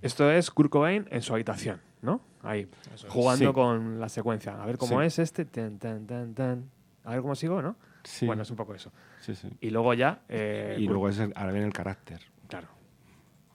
Esto es Kurt Cobain en su habitación, ¿no? Ahí, jugando con la secuencia. A ver cómo es este. Tan, tan, tan, tan. A ver cómo sigo, ¿no? Sí. Bueno, es un poco eso. Sí, sí. Y luego ya... Y luego ahora viene el carácter. Claro.